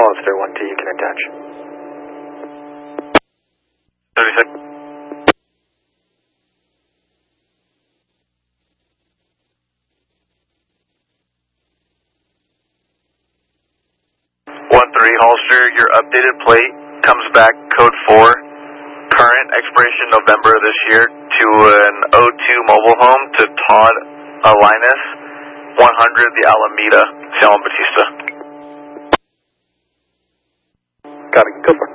Hollister 1-2, you can attach. 36. Hollister, your updated plate comes back code 4, current expiration November of this year, to an O2 mobile home to Todd Linus, 100 the Alameda, San Juan Bautista. Got it, go for it.